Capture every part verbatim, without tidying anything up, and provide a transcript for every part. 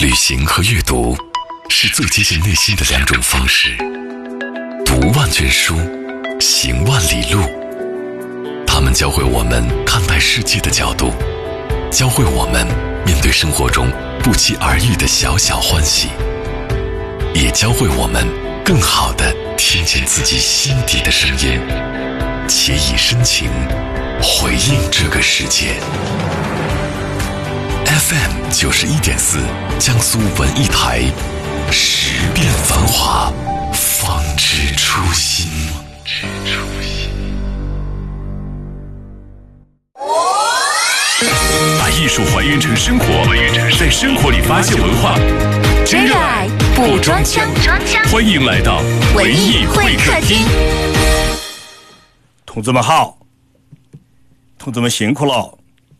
旅行和阅读是最接近内心的两种方式。读万卷书，行万里路。他们教会我们看待世界的角度，教会我们面对生活中不期而遇的小小欢喜，也教会我们更好地听见自己心底的声音，且以深情回应这个世界。F M 九十一点四，江苏文艺台，十遍繁华，方知初心。 把艺术还原成生活，在生活里发现文化， 真热爱不装腔。 欢迎来到文艺会客厅。 同志们好，同志们辛苦了。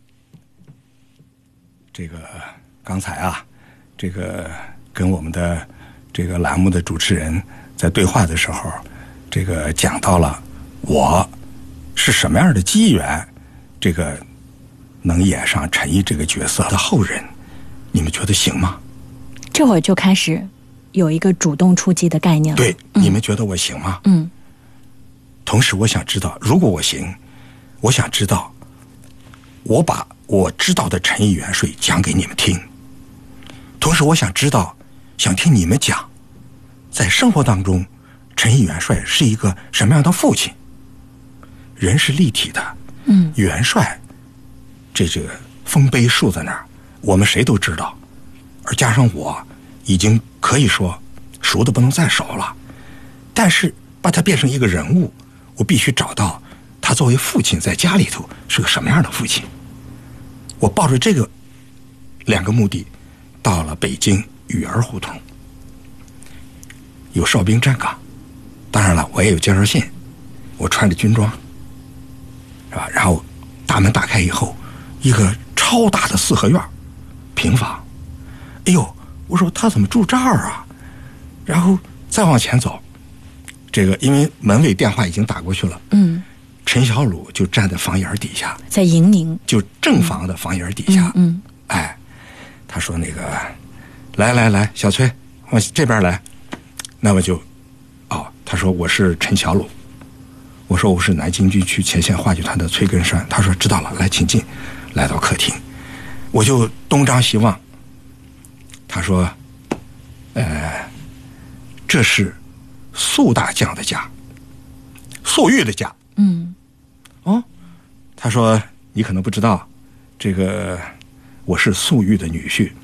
这个刚才啊，这个跟我们的这个栏目的主持人在对话的时候，这个讲到了我是什么样的机缘，这个能演上陈毅这个角色的后人，你们觉得行吗？ 这会儿就开始有一个主动出击的概念了。 对，嗯、你们觉得我行吗？ 嗯。 同时，我想知道，如果我行，我想知道，我把我知道的陈毅元帅讲给你们听。同时，我想知道，想听你们讲，在生活当中，陈毅元帅是一个什么样的父亲？人是立体的，嗯，元帅。这这个丰碑竖在那儿，我们谁都知道，而加上我，已经可以说熟的不能再熟了。但是把他变成一个人物，我必须找到他作为父亲在家里头是个什么样的父亲。我抱着这个两个目的，到了北京雨儿胡同，有哨兵站岗，当然了，我也有介绍信，我穿着军装，是吧？然后大门打开以后，一个超大的四合院，平房。哎呦，我说他怎么住这儿啊？然后再往前走，这个因为门卫电话已经打过去了，嗯，陈小鲁就站在房檐底下， 在迎您， 就正房的房檐底下，嗯，嗯哎，他说那个，来来来，小崔，往这边来，那么就，哦，他说我是陈小鲁。我说我是南京军区前线话剧团的崔根山，他说知道了，来请进。来到客厅，我就东张西望。他说：“呃，这是苏大将的家，粟裕的家。”嗯，哦，他说你可能不知道，这个我是粟裕的女婿。